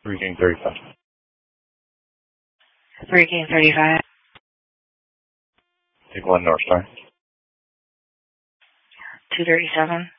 3 King 35. 3 King 35. Take 1 North Star. 237.